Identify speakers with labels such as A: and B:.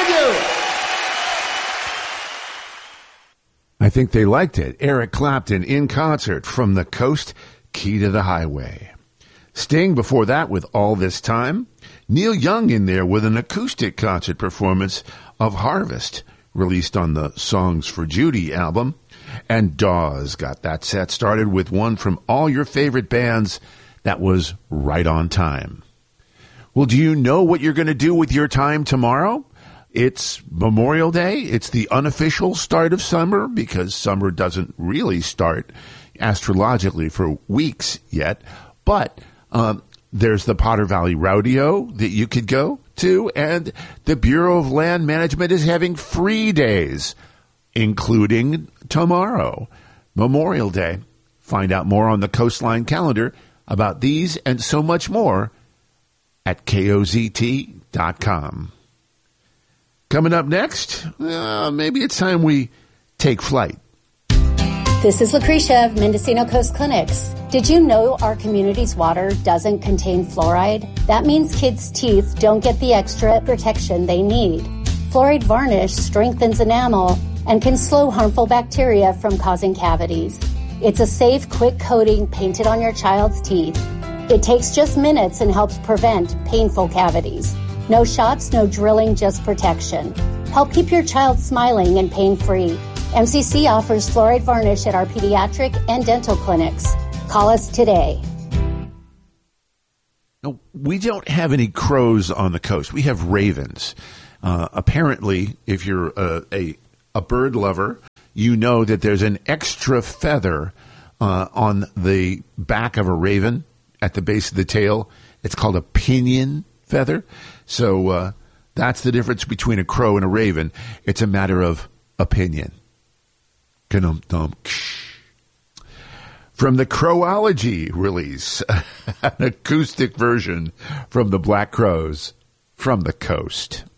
A: Thank you. I think they liked it. Eric Clapton in concert from the Coast, Key to the Highway. Sting before that with All This Time. Neil Young in there with an acoustic concert performance of Harvest, released on the Songs for Judy album. And Dawes got that set started with one from all your favorite bands that was Right on Time. Well, do you know what you're going to do with your time tomorrow? It's Memorial Day. It's the unofficial start of summer because summer doesn't really start astrologically for weeks yet. But there's the Potter Valley Rodeo that you could go to, and the Bureau of Land Management is having free days, including tomorrow, Memorial Day. Find out more on the Coastline calendar about these and so much more at KOZT.com. Coming up next, maybe it's time we take flight.
B: This is Lucretia of Mendocino Coast Clinics. Did you know our community's water doesn't contain fluoride? That means kids' teeth don't get the extra protection they need. Fluoride varnish strengthens enamel and can slow harmful bacteria from causing cavities. It's a safe, quick coating painted on your child's teeth. It takes just minutes and helps prevent painful cavities. No shots, no drilling, just protection. Help keep your child smiling and pain-free. MCC offers fluoride varnish at our pediatric and dental clinics. Call us today.
A: No, we don't have any crows on the coast. We have ravens. Apparently, if you're a bird lover, you know that there's an extra feather on the back of a raven at the base of the tail. It's called a pinion feather. So that's the difference between a crow and a raven. It's a matter of opinion. From the Crowology release, an acoustic version from the Black Crowes from the Coast.